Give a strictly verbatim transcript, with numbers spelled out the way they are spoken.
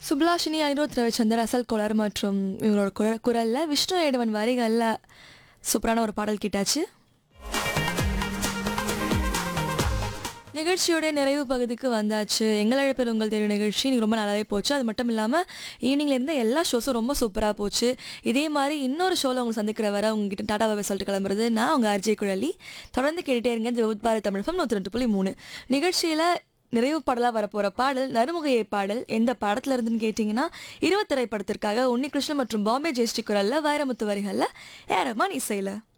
சுப்லாஷினி, அனிருத் ரவிச்சந்தர், அசல் கோளாறு மற்றும் இவங்களோட குர குரல்ல விஷ்ணு ஏடவன் வரிகள்ல சூப்பரான ஒரு பாடல் கேட்டாச்சு. நிகழ்ச்சியோட நிறைவு பகுதிக்கு வந்தாச்சு. எங்கள் அழைப்பில் உங்கள் தேர்வு நிகழ்ச்சி இன்னைக்கு ரொம்ப நல்லாவே போச்சு. அது மட்டும் இல்லாமல் ஈவினிங்ல இருந்த எல்லா ஷோஸும் ரொம்ப சூப்பராக போச்சு. இதே மாதிரி இன்னொரு ஷோவில் உங்களை சந்திக்கிற வர உங்ககிட்ட டாடா பாய் சொல்லிட்டு கிளம்புறது நான் உங்கள் அர்ஜய் குழலி. தொடர்ந்து கேட்டுட்டே இருங்க ஜெவுத் பாரத் தமிழ் ஃபம் நூற்றி ரெண்டு புள்ளி மூணு நிகழ்ச்சியில் நிறைவு பாடலாக வரப்போகிற பாடல் நறுமுகையை பாடல் எந்த படத்துல இருந்துன்னு கேட்டிங்கன்னா இருபத்திரை படத்திற்காக உன்னிகிருஷ்ணன் மற்றும் பாம்பே ஜெயஸ்ரீ குரலில் வைரமுத்து வரிகளில் ஏரமான் இசையில்